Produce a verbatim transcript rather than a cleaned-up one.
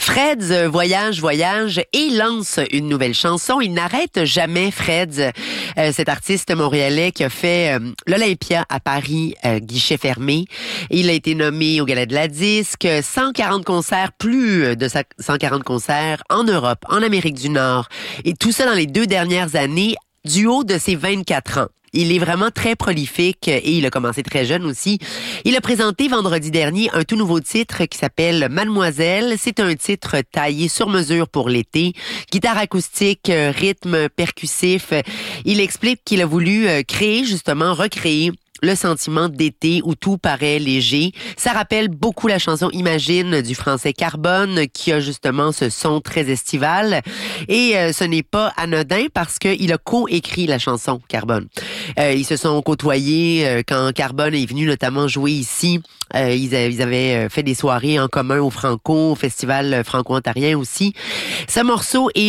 Freds voyage, voyage et lance une nouvelle chanson. Il n'arrête jamais, Freds, euh, cet artiste montréalais qui a fait euh, l'Olympia à Paris, euh, guichet fermé. Il a été nommé au Gala de la Disque, cent quarante concerts, plus de cent quarante concerts en Europe, en Amérique du Nord. Et tout ça dans les deux dernières années, du haut de ses vingt-quatre ans. Il est vraiment très prolifique et il a commencé très jeune aussi. Il a présenté vendredi dernier un tout nouveau titre qui s'appelle Mademoiselle. C'est un titre taillé sur mesure pour l'été. Guitare acoustique, rythme percussif. Il explique qu'il a voulu créer, justement, recréer le sentiment d'été où tout paraît léger. Ça rappelle beaucoup la chanson Imagine du français Carbone qui a justement ce son très estival. Et euh, ce n'est pas anodin parce qu'il a co-écrit la chanson Carbone. Euh, ils se sont côtoyés euh, quand Carbone est venu notamment jouer ici. Euh, ils, a, ils avaient fait des soirées en commun au Franco, au Festival franco-ontarien aussi. Ce morceau est